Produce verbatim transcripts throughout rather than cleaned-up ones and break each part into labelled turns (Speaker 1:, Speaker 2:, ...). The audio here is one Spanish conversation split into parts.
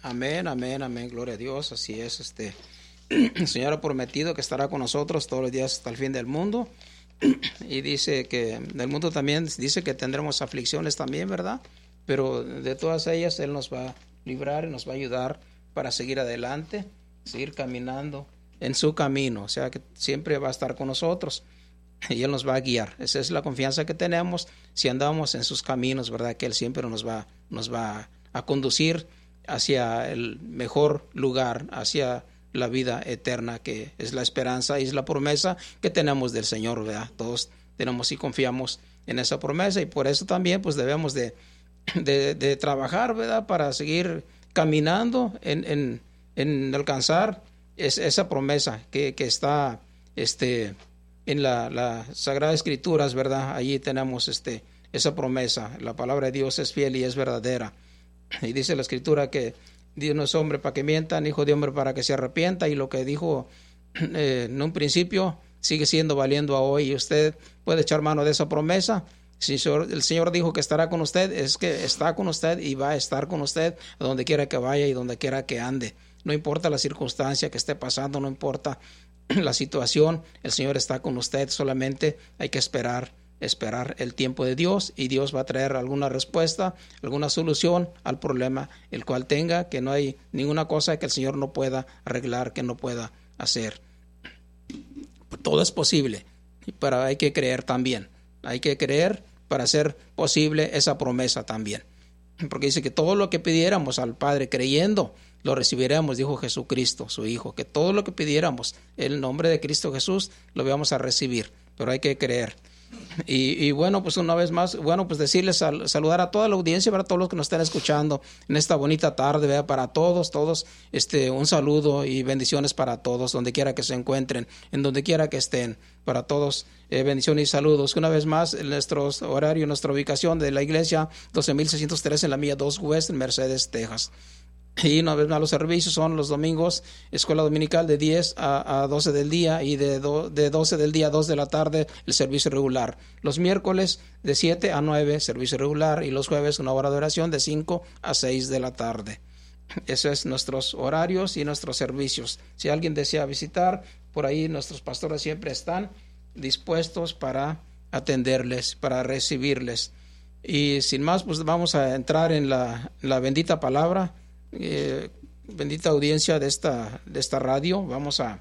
Speaker 1: Amén, amén, amén, gloria a Dios, así es. Este, el Señor ha prometido que estará con nosotros todos los días hasta el fin del mundo. Y dice que del mundo también, dice que tendremos aflicciones también, ¿verdad? Pero de todas ellas Él nos va a librar y nos va a ayudar para seguir adelante, seguir caminando en su camino. O sea que siempre va a estar con nosotros y Él nos va a guiar. Esa es la confianza que tenemos si andamos en sus caminos, ¿verdad? Que Él siempre nos va, nos va a conducir hacia el mejor lugar, hacia la vida eterna, que es la esperanza y es la promesa que tenemos del Señor, ¿verdad? Todos tenemos y confiamos en esa promesa, y por eso también pues debemos de, de, de trabajar, ¿verdad? Para seguir caminando en, en, en alcanzar es, esa promesa que, que está este, en la, la Sagrada Escrituras, ¿verdad? Allí tenemos este, esa promesa. La palabra de Dios es fiel y es verdadera. Y dice la Escritura que Dios no es hombre para que mienta, ni hijo de hombre para que se arrepienta, y lo que dijo eh, en un principio sigue siendo valiendo a hoy, y usted puede echar mano de esa promesa. Si el Señor dijo que estará con usted, es que está con usted y va a estar con usted a donde quiera que vaya y donde quiera que ande. No importa la circunstancia que esté pasando, no importa la situación, el Señor está con usted. Solamente hay que esperar esperar el tiempo de Dios, y Dios va a traer alguna respuesta, alguna solución al problema el cual tenga, que no hay ninguna cosa que el Señor no pueda arreglar, que no pueda hacer. Todo es posible, pero hay que creer también. Hay que creer para hacer posible esa promesa también. Porque dice que todo lo que pidiéramos al Padre creyendo, lo recibiremos, dijo Jesucristo, su Hijo. Que todo lo que pidiéramos en el nombre de Cristo Jesús, lo vamos a recibir. Pero hay que creer. Y, y bueno, pues una vez más, bueno, pues decirles, sal, saludar a toda la audiencia, para todos los que nos están escuchando en esta bonita tarde, ¿verdad? Para todos, todos, este, un saludo y bendiciones para todos, donde quiera que se encuentren, en donde quiera que estén, para todos, eh, bendiciones y saludos. Una vez más, nuestro horario, nuestra ubicación de la iglesia, doce mil seiscientos tres en la milla dos West, en Mercedes, Texas. Y una vez más, los servicios son los domingos, escuela dominical de diez a doce del día, y de, do, de doce del día a dos de la tarde el servicio regular. Los miércoles de siete a nueve servicio regular, y los jueves una hora de oración de cinco a seis de la tarde. Esos son nuestros horarios y nuestros servicios. Si alguien desea visitar, por ahí nuestros pastores siempre están dispuestos para atenderles, para recibirles. Y sin más, pues vamos a entrar en la, la bendita palabra. Eh, bendita audiencia de esta, de esta radio. Vamos a,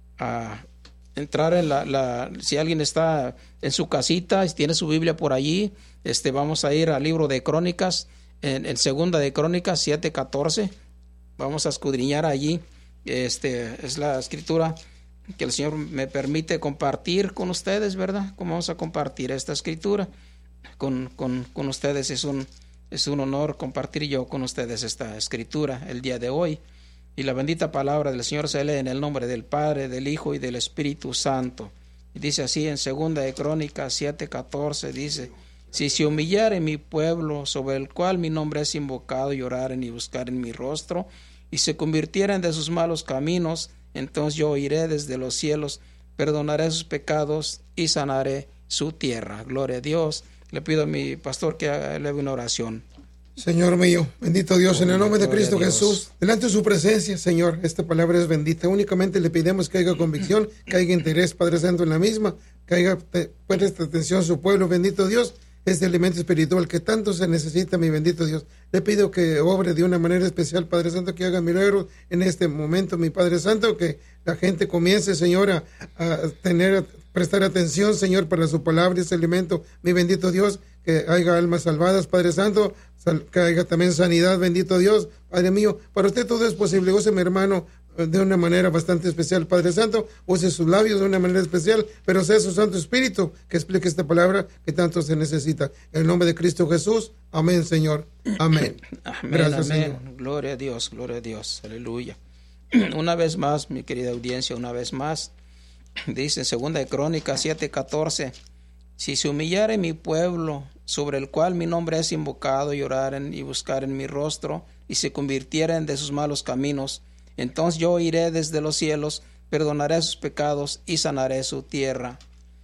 Speaker 1: a entrar en la, la, si alguien está en su casita, si tiene su Biblia por allí, este, vamos a ir al libro de Crónicas, en, en segunda de Crónicas siete catorce. Vamos a escudriñar allí. Este, es la escritura que el Señor me permite compartir con ustedes, ¿verdad? ¿Cómo vamos a compartir esta escritura con, con, con ustedes? Es un Es un honor compartir yo con ustedes esta escritura el día de hoy. Y la bendita palabra del Señor se lee en el nombre del Padre, del Hijo y del Espíritu Santo. Y dice así en segunda de Crónicas siete catorce, dice: si se humillare mi pueblo, sobre el cual mi nombre es invocado, y oraren y buscaren mi rostro, y se convirtieren de sus malos caminos, entonces yo oiré desde los cielos, perdonaré sus pecados y sanaré su tierra. Gloria a Dios. Le pido a mi pastor que haga una oración.
Speaker 2: Señor mío, bendito Dios, en el nombre de Cristo Jesús, delante de su presencia, Señor, esta palabra es bendita. Únicamente le pedimos que haya convicción, que haya interés, Padre Santo, en la misma, que haya presta atención a su pueblo, bendito Dios, este alimento espiritual que tanto se necesita, mi bendito Dios. Le pido que obre de una manera especial, Padre Santo, que haga milagros en este momento, mi Padre Santo, que la gente comience, Señor, a, a tener, prestar atención, Señor, para su palabra y ese alimento, mi bendito Dios, que haya almas salvadas, Padre Santo, sal, que haya también sanidad, bendito Dios, Padre mío, para usted todo es posible. Use mi hermano de una manera bastante especial, Padre Santo, use sus labios de una manera especial, pero sea su Santo Espíritu que explique esta palabra que tanto se necesita. En el nombre de Cristo Jesús, amén, Señor, amén.
Speaker 1: Amén,
Speaker 2: Gracias,
Speaker 1: amén.
Speaker 2: Señor.
Speaker 1: Gloria a Dios, gloria a Dios, aleluya. Una vez más, mi querida audiencia, una vez más, dice en segunda de Crónicas siete catorce: si se humillare mi pueblo, sobre el cual mi nombre es invocado, y oraren y buscaren mi rostro, y se convirtieren de sus malos caminos, entonces yo iré desde los cielos, perdonaré sus pecados y sanaré su tierra.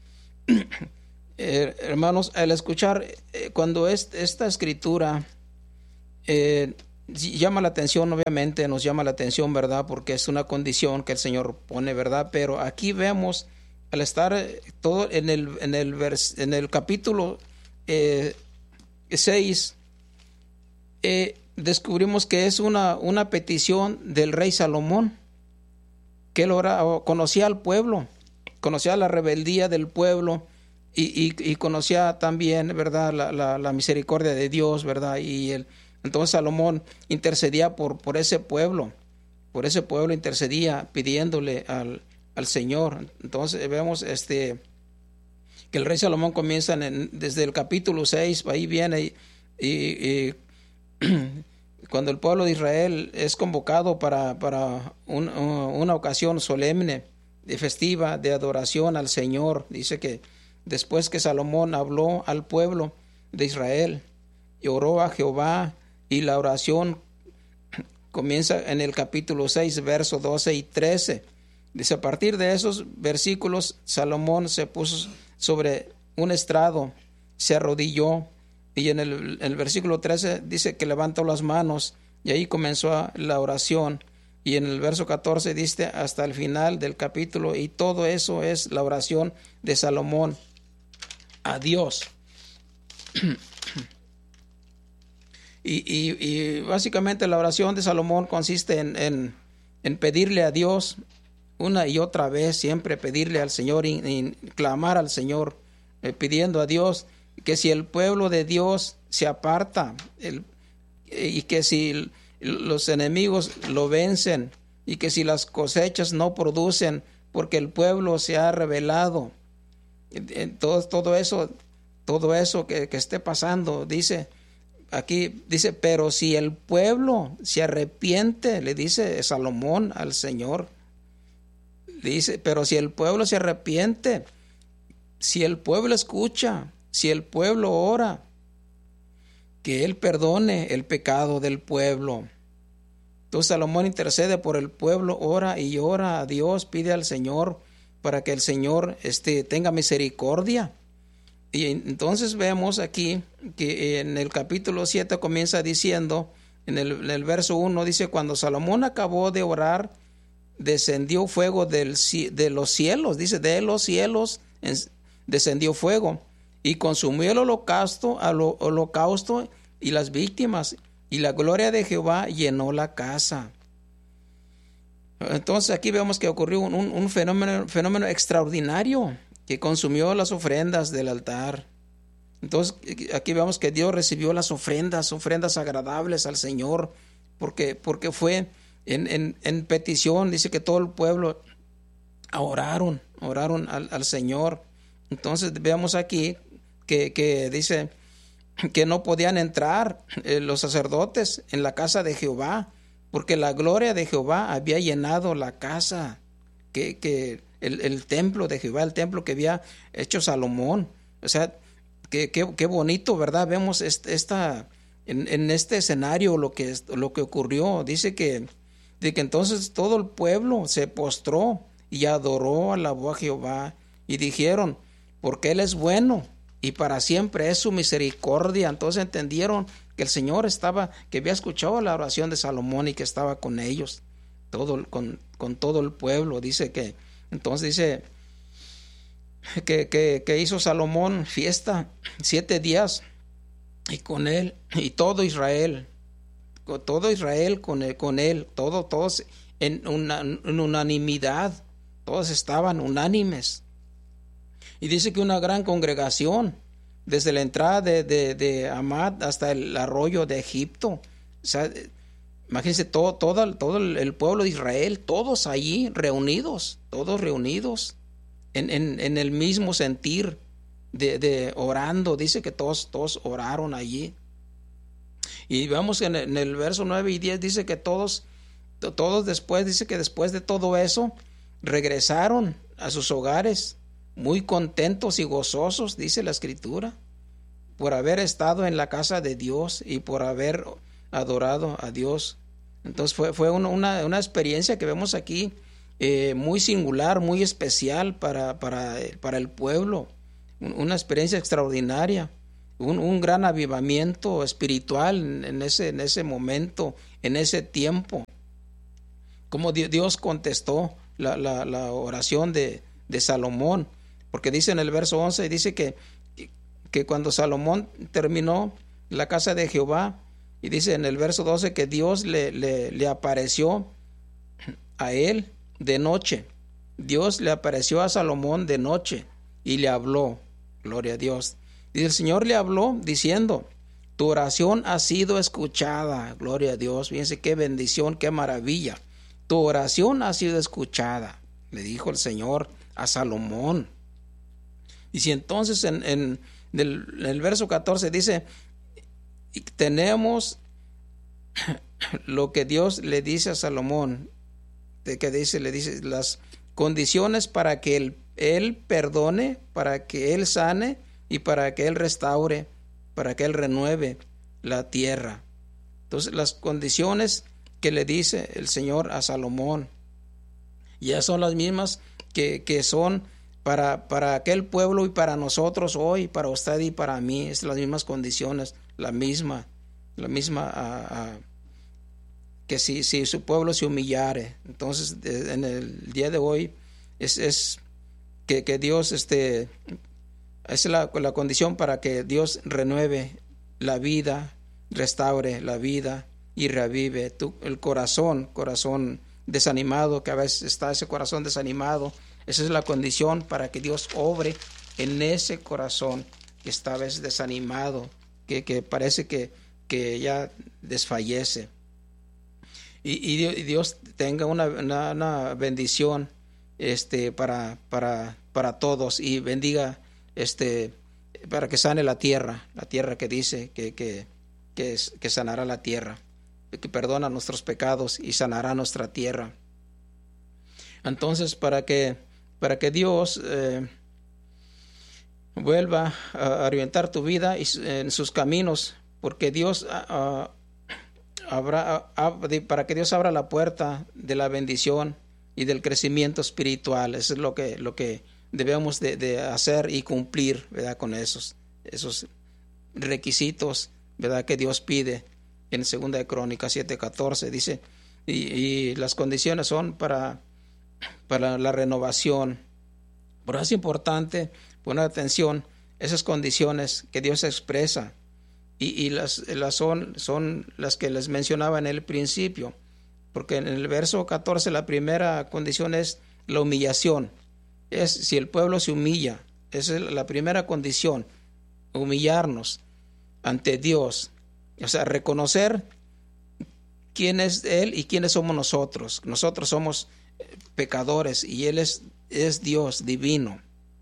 Speaker 1: eh, hermanos, al escuchar, eh, cuando es, esta escritura, eh, llama la atención, obviamente, nos llama la atención, ¿verdad? Porque es una condición que el Señor pone, ¿verdad? Pero aquí vemos, al estar todo en el, en el, vers, en el capítulo eh, seis, eh, descubrimos que es una, una petición del rey Salomón, que él oraba, conocía al pueblo, conocía la rebeldía del pueblo y, y, y conocía también, ¿verdad?, la, la, la misericordia de Dios, ¿verdad? Y el, entonces Salomón intercedía por, por ese pueblo, por ese pueblo intercedía pidiéndole al, al Señor. Entonces vemos este que el rey Salomón comienza en, desde el capítulo seis, ahí viene y, y, y cuando el pueblo de Israel es convocado para, para un, una ocasión solemne, de festiva, de adoración al Señor, dice que después que Salomón habló al pueblo de Israel y oró a Jehová, y la oración comienza en el capítulo seis, versos doce y trece. Dice, a partir de esos versículos, Salomón se puso sobre un estrado, se arrodilló, y en el, en el versículo trece dice que levantó las manos, y ahí comenzó la oración. Y en el verso catorce dice hasta el final del capítulo, y todo eso es la oración de Salomón a Dios. Y, y, y básicamente la oración de Salomón consiste en, en, en pedirle a Dios una y otra vez, siempre pedirle al Señor y, y clamar al Señor, eh, pidiendo a Dios que si el pueblo de Dios se aparta el, y que si los enemigos lo vencen y que si las cosechas no producen porque el pueblo se ha rebelado, todo, todo eso, todo eso que, que esté pasando, dice aquí, dice, pero si el pueblo se arrepiente, le dice Salomón al Señor, dice, pero si el pueblo se arrepiente, si el pueblo escucha, si el pueblo ora, que Él perdone el pecado del pueblo. Entonces Salomón intercede por el pueblo, ora y ora a Dios, pide al Señor para que el Señor este, tenga misericordia. Y entonces vemos aquí que en el capítulo siete comienza diciendo, en el, en el verso uno dice, cuando Salomón acabó de orar, descendió fuego del, de los cielos, dice, de los cielos descendió fuego y consumió el holocausto, al holocausto y las víctimas, y la gloria de Jehová llenó la casa. Entonces aquí vemos que ocurrió un, un, un fenómeno, fenómeno extraordinario que consumió las ofrendas del altar. Entonces aquí vemos que Dios recibió las ofrendas, ofrendas agradables al Señor, porque, porque fue en, en, en petición, dice que todo el pueblo oraron, oraron al, al Señor. Entonces vemos aquí que, que dice que no podían entrar eh, los sacerdotes en la casa de Jehová, porque la gloria de Jehová había llenado la casa, que, que el, el templo de Jehová, el templo que había hecho Salomón. O sea, qué que, que bonito, ¿verdad? Vemos esta, esta en, en este escenario lo que, lo que ocurrió. Dice que, de que entonces todo el pueblo se postró y adoró, alabó a Jehová, y dijeron, porque Él es bueno y para siempre es su misericordia. Entonces entendieron que el Señor estaba, que había escuchado la oración de Salomón y que estaba con ellos, todo, con, con todo el pueblo. Dice que, entonces dice que, que, que hizo Salomón fiesta siete días y con él, y todo Israel, todo Israel con él, con él todo, todos en, una, en unanimidad, todos estaban unánimes. Y dice que una gran congregación, desde la entrada de, de, de Amad hasta el arroyo de Egipto, o sea, imagínense todo, todo, todo el pueblo de Israel, todos allí reunidos, todos reunidos en, en, en el mismo sentir de, de orando. Dice que todos, todos oraron allí. Y vemos en el, en el verso nueve y diez dice que todos, todos después, dice que después de todo eso, regresaron a sus hogares muy contentos y gozosos, dice la Escritura, por haber estado en la casa de Dios y por haber adorado a Dios. Entonces fue, fue una, una, una experiencia que vemos aquí eh, muy singular, muy especial para, para, para el pueblo, una experiencia extraordinaria un, un gran avivamiento espiritual en, en, ese, en ese momento, en ese tiempo. Como Dios contestó la, la, la oración de, de Salomón, porque dice en el verso once, dice que, que cuando Salomón terminó la casa de Jehová, y dice en el verso doce que Dios le, le, le apareció a él de noche. Dios le apareció a Salomón de noche y le habló. Gloria a Dios. Y el Señor le habló diciendo: tu oración ha sido escuchada. Gloria a Dios. Fíjense qué bendición, qué maravilla. Tu oración ha sido escuchada, le dijo el Señor a Salomón. Y si entonces en, en, el, en el verso catorce dice, tenemos lo que Dios le dice a Salomón, de que dice, le dice las condiciones para que él, él perdone, para que él sane y para que él restaure, para que él renueve la tierra. Entonces las condiciones que le dice el Señor a Salomón ya son las mismas que, que son para, para aquel pueblo y para nosotros hoy, para usted y para mí. Es las mismas condiciones, la misma, la misma uh, uh, que si, si su pueblo se humillare. Entonces de, en el día de hoy es, es que, que Dios este, es la, la condición para que Dios renueve la vida, restaure la vida y revive tu, el corazón, corazón desanimado, que a veces está ese corazón desanimado. Esa es la condición para que Dios obre en ese corazón que está a veces desanimado, que, que parece que, que ya desfallece. Y, y Dios tenga una, una, una bendición este, para, para, para todos y bendiga este, para que sane la tierra, la tierra que dice que, que, que, es, que sanará la tierra, que perdona nuestros pecados y sanará nuestra tierra. Entonces, para que, para que Dios eh, vuelva a orientar tu vida y, en sus caminos, porque Dios uh, habrá, uh, para que Dios abra la puerta de la bendición y del crecimiento espiritual. Eso es lo que, lo que debemos de, de hacer y cumplir, ¿verdad? Con esos, esos requisitos, ¿verdad? Que Dios pide. En segunda de Crónicas siete catorce dice, y, y las condiciones son para, para la renovación. Por eso es importante poner atención a esas condiciones que Dios expresa, y, y las, las son, son las que les mencionaba en el principio, porque en el verso catorce la primera condición es la humillación. Es si el pueblo se humilla, esa es la primera condición, humillarnos ante Dios. O sea, reconocer quién es Él y quiénes somos nosotros. Nosotros somos pecadores y Él es, es Dios divino.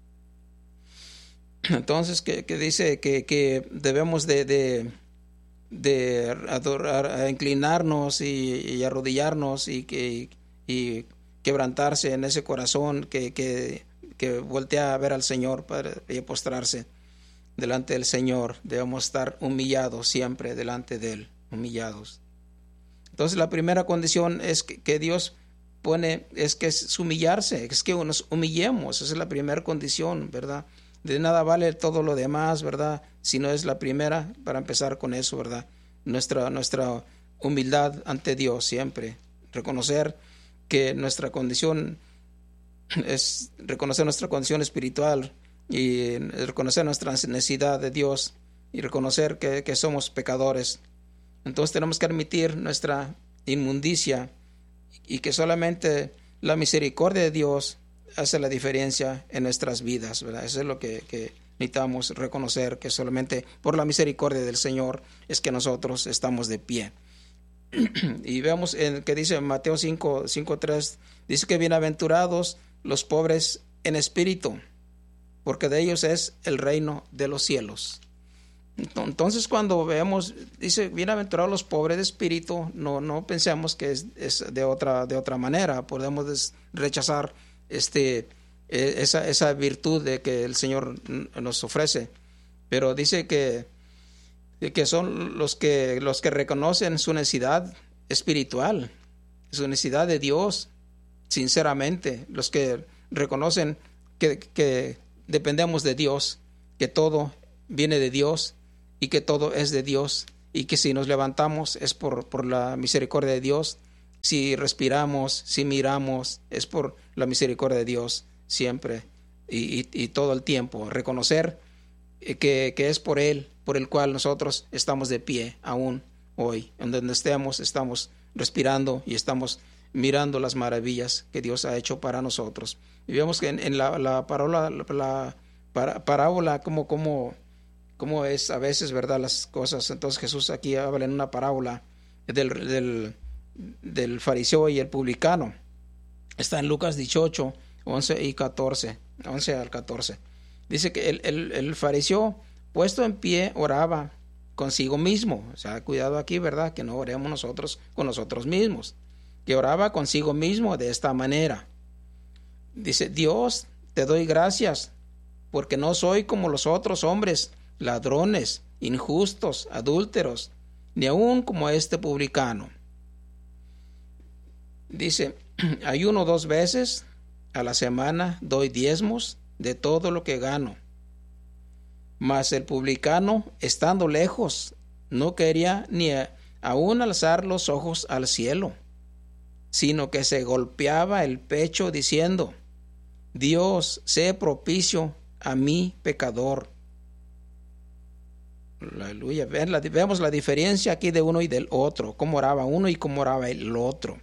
Speaker 1: Entonces, que, que dice que, que debemos de, de, de adorar, a inclinarnos y, y arrodillarnos y, que, y quebrantarse en ese corazón que, que, que voltea a ver al Señor para y postrarse delante del Señor. Debemos estar humillados siempre delante de Él, humillados. Entonces la primera condición es que, que Dios pone, es que es humillarse, es que nos humillemos. Esa es la primera condición, ¿verdad? De nada vale todo lo demás, ¿verdad? Si no es la primera, para empezar con eso, ¿verdad? Nuestra, nuestra humildad ante Dios siempre. Reconocer que nuestra condición es, reconocer nuestra condición espiritual, y reconocer nuestra necesidad de Dios y reconocer que, que somos pecadores. Entonces tenemos que admitir nuestra inmundicia y que solamente la misericordia de Dios hace la diferencia en nuestras vidas, ¿verdad? Eso es lo que, que necesitamos reconocer, que solamente por la misericordia del Señor es que nosotros estamos de pie. Y vemos en que dice en Mateo cinco, cinco tres, dice que bienaventurados los pobres en espíritu, porque de ellos es el reino de los cielos. Entonces, cuando vemos, dice, bienaventurados los pobres de espíritu, no, no pensemos que es, es de otra, de otra manera. Podemos rechazar este, esa, esa virtud de que el Señor nos ofrece. Pero dice que, que son los que, los que reconocen su necesidad espiritual, su necesidad de Dios, sinceramente, los que reconocen que, que dependemos de Dios, que todo viene de Dios y que todo es de Dios, y que si nos levantamos es por, por la misericordia de Dios, si respiramos, si miramos, es por la misericordia de Dios siempre y, y, y todo el tiempo. Reconocer que, que es por Él, por el cual nosotros estamos de pie aún hoy. En donde estemos, estamos respirando y estamos mirando las maravillas que Dios ha hecho para nosotros. Y vemos que en, en la, la parábola, la, la para, parábola como, como, como es a veces, ¿verdad?, las cosas. Entonces Jesús aquí habla en una parábola del, del, del fariseo y el publicano. Está en Lucas dieciocho, once y catorce, once al catorce. Dice que el, el, el fariseo, puesto en pie, oraba consigo mismo. O sea, cuidado aquí, ¿verdad?, que no oremos nosotros con nosotros mismos. Que oraba consigo mismo de esta manera. Dice: Dios, te doy gracias, porque no soy como los otros hombres, ladrones, injustos, adúlteros, ni aun como este publicano. Dice: ayuno dos veces a la semana, doy diezmos de todo lo que gano. Mas el publicano, estando lejos, no quería ni aún alzar los ojos al cielo, sino que se golpeaba el pecho diciendo: Dios, sé propicio a mí, pecador. Aleluya. Vemos la diferencia aquí de uno y del otro, cómo oraba uno y cómo oraba el otro.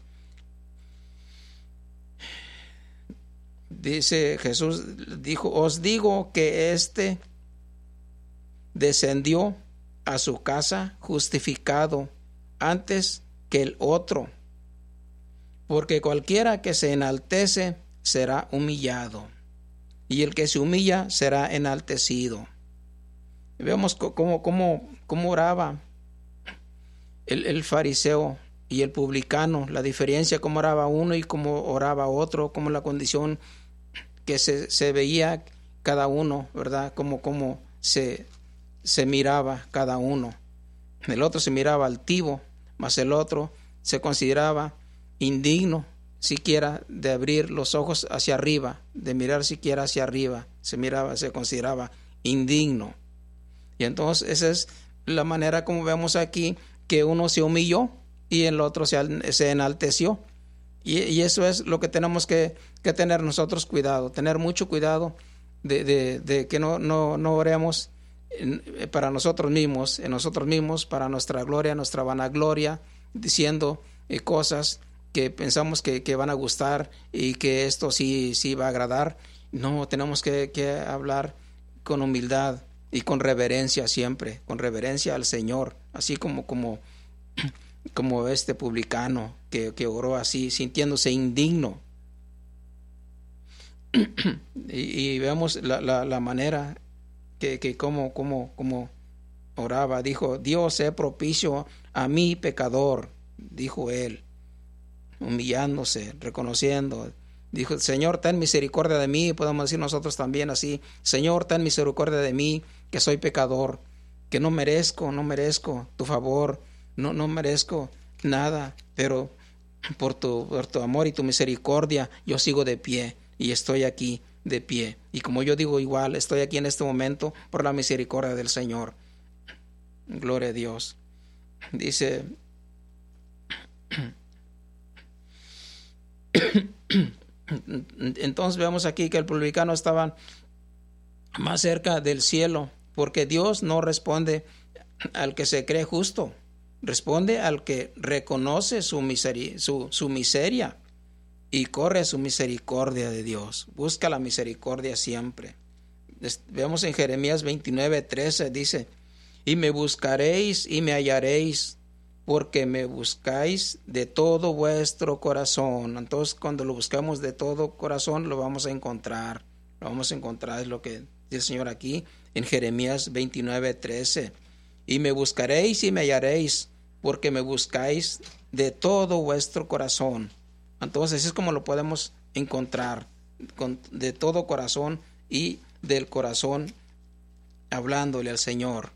Speaker 1: Dice Jesús, dijo: os digo que éste descendió a su casa justificado antes que el otro, porque cualquiera que se enaltece será humillado, y el que se humilla será enaltecido. Vemos cómo, cómo, cómo oraba el, el fariseo y el publicano, la diferencia, cómo oraba uno y cómo oraba otro, cómo la condición que se, se veía cada uno, ¿verdad? Cómo, cómo se, se miraba cada uno. El otro se miraba altivo, mas el otro se consideraba indigno siquiera de abrir los ojos hacia arriba, de mirar siquiera hacia arriba, se miraba, se consideraba indigno. Y entonces esa es la manera como vemos aquí, que uno se humilló y el otro se, se enalteció. Y, y eso es lo que tenemos que, que tener nosotros cuidado, tener mucho cuidado de, de, de que no, no, no oremos en, para nosotros mismos, en nosotros mismos, para nuestra gloria, nuestra vanagloria, diciendo eh, cosas que pensamos que, que van a gustar y que esto sí, sí va a agradar. No, tenemos que, que hablar con humildad y con reverencia siempre, con reverencia al Señor, así como, como, como este publicano que, que oró así, sintiéndose indigno. y, y veamos la, la, la manera que, que como, como, como oraba. Dijo: Dios, sé propicio a mí, pecador, dijo él, humillándose, reconociendo. Dijo: Señor, ten misericordia de mí. Podemos decir nosotros también así: Señor, ten misericordia de mí, que soy pecador, que no merezco, no merezco tu favor, no, no merezco nada, pero por tu, por tu amor y tu misericordia yo sigo de pie y estoy aquí de pie. Y como yo digo, igual estoy aquí en este momento por la misericordia del Señor. Gloria a Dios. Dice entonces vemos aquí que el publicano estaba más cerca del cielo, porque Dios no responde al que se cree justo, responde al que reconoce su miseria, su, su miseria y corre su misericordia de Dios. Busca la misericordia siempre. Vemos en Jeremías veintinueve, trece, dice: y me buscaréis y me hallaréis, porque me buscáis de todo vuestro corazón. Entonces, cuando lo buscamos de todo corazón, lo vamos a encontrar. Lo vamos a encontrar, es lo que dice el Señor aquí en Jeremías veintinueve, trece. Y me buscaréis y me hallaréis, porque me buscáis de todo vuestro corazón. Entonces, es como lo podemos encontrar, con, de todo corazón y del corazón, hablándole al Señor.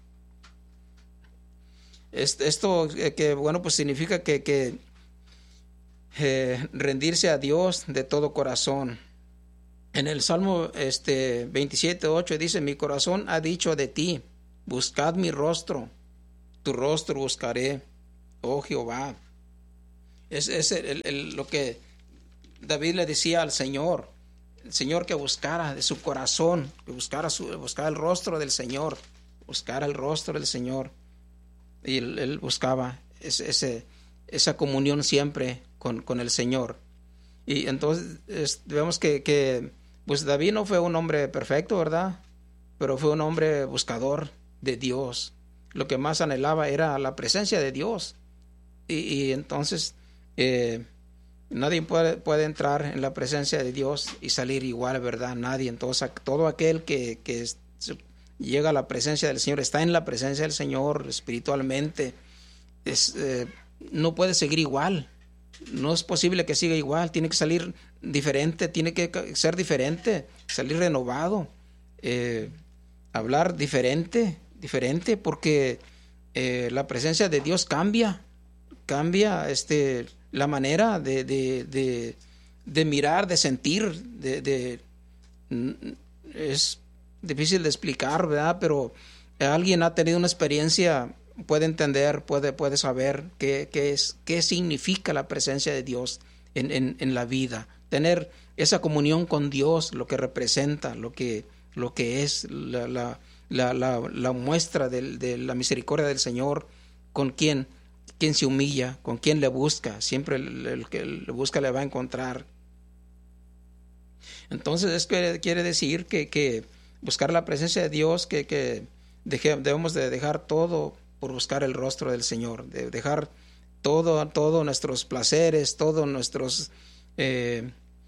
Speaker 1: Esto que bueno, pues significa que, que eh, rendirse a Dios de todo corazón. En el Salmo este, veintisiete, ocho dice: mi corazón ha dicho de ti, buscad mi rostro, tu rostro buscaré, oh Jehová. Es, es el, el, lo que David le decía al Señor, el Señor que buscara de su corazón, que buscara, su, buscara el rostro del Señor, buscara el rostro del Señor. Y él, él buscaba ese, ese, esa comunión siempre con, con el Señor. Y entonces es, vemos que, que pues David no fue un hombre perfecto, ¿verdad? Pero fue un hombre buscador de Dios. Lo que más anhelaba era la presencia de Dios. Y, y entonces eh, nadie puede, puede entrar en la presencia de Dios y salir igual, ¿verdad? Nadie. Entonces todo aquel que, que es, llega a la presencia del Señor, está en la presencia del Señor espiritualmente, es, eh, no puede seguir igual. No es posible que siga igual, tiene que salir diferente, tiene que ser diferente, salir renovado, eh, hablar diferente, diferente, porque eh, la presencia de Dios cambia, cambia este, la manera de, de, de, de mirar, de sentir, de, de, es difícil de explicar, ¿verdad? Pero alguien ha tenido una experiencia, puede entender, puede, puede saber qué, qué, es, qué significa la presencia de Dios en, en, en la vida. Tener esa comunión con Dios, lo que representa, lo que, lo que es la, la, la, la, la muestra de, de la misericordia del Señor, con quien, quien se humilla, con quien le busca. Siempre el, el que le busca le va a encontrar. Entonces, es que quiere decir que, que buscar la presencia de Dios, que, que deje, debemos de dejar todo por buscar el rostro del Señor, de dejar todo, todos nuestros placeres, todos nuestros eh,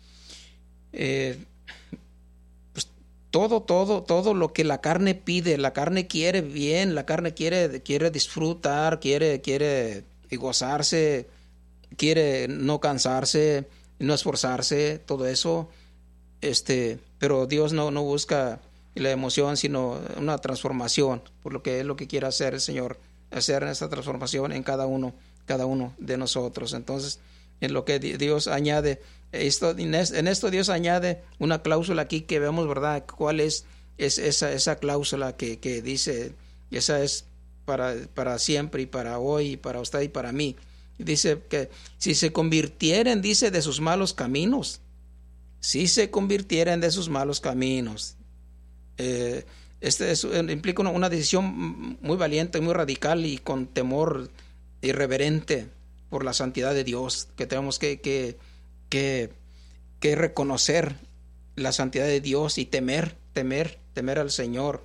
Speaker 1: eh, pues todo, todo, todo lo que la carne pide. La carne quiere bien, la carne quiere, quiere disfrutar, quiere, quiere gozarse, quiere no cansarse, no esforzarse, todo eso, este, pero Dios no, no busca la emoción, sino una transformación, por lo que es lo que quiere hacer el Señor, hacer esta transformación en cada uno, cada uno de nosotros. Entonces, en lo que Dios añade, esto, en esto Dios añade una cláusula aquí que vemos, ¿verdad? ¿Cuál es, es esa, esa cláusula que, que dice, esa es para, para siempre y para hoy y para usted y para mí? Dice que si se convirtieren, dice, de sus malos caminos, si se convirtieren de sus malos caminos, Eh, este es, implica una, una decisión muy valiente, muy radical y con temor irreverente por la santidad de Dios, que tenemos que, que, que, que reconocer la santidad de Dios y temer, temer, temer al Señor.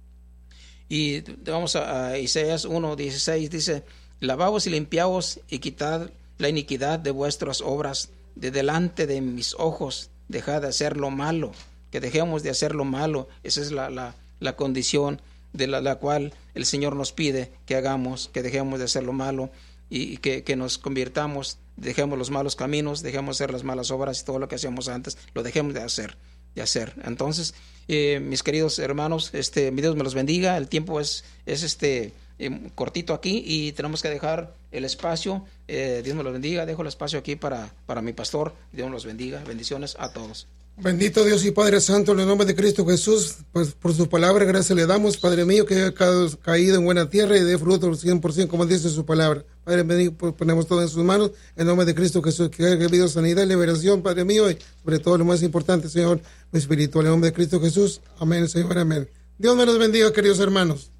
Speaker 1: Y vamos a, a Isaías uno dieciséis, dice: lavaos y limpiaos y quitad la iniquidad de vuestras obras de delante de mis ojos, dejad de hacer lo malo. Que dejemos de hacer lo malo. Esa es la, la, la condición de la, la cual el Señor nos pide que hagamos, que dejemos de hacer lo malo y, y que, que nos convirtamos, dejemos los malos caminos, dejemos de hacer las malas obras y todo lo que hacíamos antes, lo dejemos de hacer, de hacer. Entonces, eh, mis queridos hermanos, este, Dios me los bendiga. El tiempo es, es este eh, cortito aquí y tenemos que dejar el espacio. Eh, Dios me los bendiga. Dejo el espacio aquí para, para mi pastor. Dios me los bendiga. Bendiciones a todos.
Speaker 2: Bendito Dios y Padre Santo, en el nombre de Cristo Jesús, pues por su palabra, gracias le damos, Padre mío, que haya caído en buena tierra y dé fruto cien por ciento, como dice su palabra. Padre, pues ponemos todo en sus manos, en el nombre de Cristo Jesús, que haya habido sanidad, liberación, Padre mío, y sobre todo lo más importante, Señor, lo espiritual, en el nombre de Cristo Jesús. Amén, Señor, amén. Dios me los bendiga, queridos hermanos.